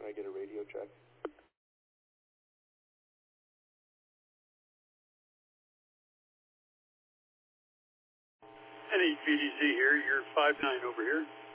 I get a radio check? NHPDC here, you're 5-9 over here.